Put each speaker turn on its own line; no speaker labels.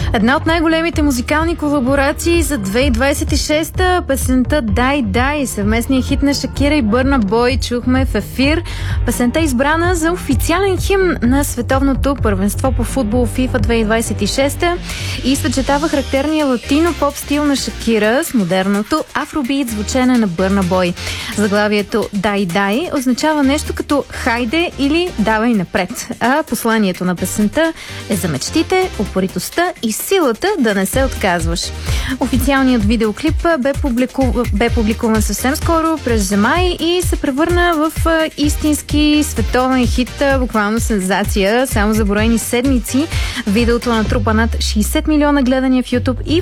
Една от най-големите музикални колаборации за 2026-та, песента "Дай, дай", съвместния хит на Шакира и Бърна Бой, чухме в ефир. Песента е избрана за официален химн на световното първенство по футбол FIFA 2026 и съчетава характерния латино-поп стил на Шакира с модерното афробит звучене на Бърна Бой. Заглавието "Дай, дай" означава нещо като "хайде" или "давай напред", а посланието на песента е за мечтите, упоритостта и силата да не се отказваш. Официалният видеоклип бе публикуван съвсем скоро през май и се превърна в истински световен хит, буквално сензация. Само за броени седмици видеото натрупа над 60 милиона гледания в YouTube и